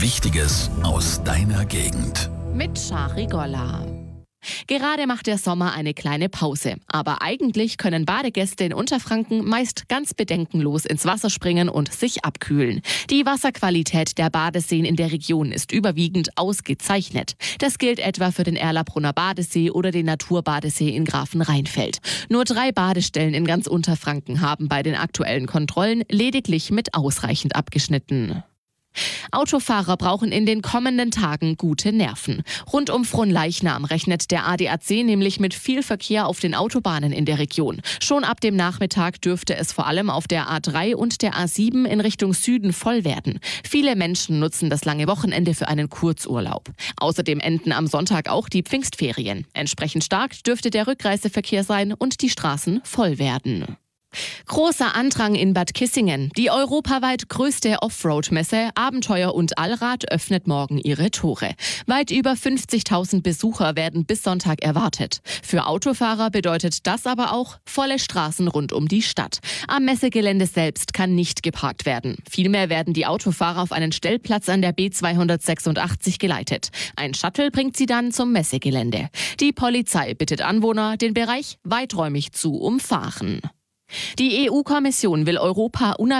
Wichtiges aus deiner Gegend. Mit Shari Golla. Gerade macht der Sommer eine kleine Pause. Aber eigentlich können Badegäste in Unterfranken meist ganz bedenkenlos ins Wasser springen und sich abkühlen. Die Wasserqualität der Badeseen in der Region ist überwiegend ausgezeichnet. Das gilt etwa für den Erlabrunner Badesee oder den Naturbadesee in Grafenrheinfeld. Nur 3 Badestellen in ganz Unterfranken haben bei den aktuellen Kontrollen lediglich mit ausreichend abgeschnitten. Autofahrer brauchen in den kommenden Tagen gute Nerven. Rund um Fronleichnam rechnet der ADAC nämlich mit viel Verkehr auf den Autobahnen in der Region. Schon ab dem Nachmittag dürfte es vor allem auf der A3 und der A7 in Richtung Süden voll werden. Viele Menschen nutzen das lange Wochenende für einen Kurzurlaub. Außerdem enden am Sonntag auch die Pfingstferien. Entsprechend stark dürfte der Rückreiseverkehr sein und die Straßen voll werden. Großer Andrang in Bad Kissingen. Die europaweit größte Offroad-Messe Abenteuer und Allrad öffnet morgen ihre Tore. Weit über 50.000 Besucher werden bis Sonntag erwartet. Für Autofahrer bedeutet das aber auch volle Straßen rund um die Stadt. Am Messegelände selbst kann nicht geparkt werden. Vielmehr werden die Autofahrer auf einen Stellplatz an der B286 geleitet. Ein Shuttle bringt sie dann zum Messegelände. Die Polizei bittet Anwohner, den Bereich weiträumig zu umfahren. Die EU-Kommission will Europa